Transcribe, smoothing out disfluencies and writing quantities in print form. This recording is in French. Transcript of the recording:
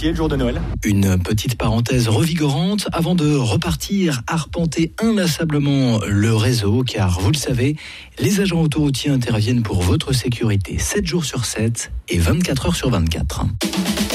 postiers le jour de Noël. Une petite parenthèse revigorante avant de repartir arpenter inlassablement le réseau, car vous le savez, les agents autoroutiers interviennent pour votre sécurité 7 jours sur 7 et 24 heures sur 24.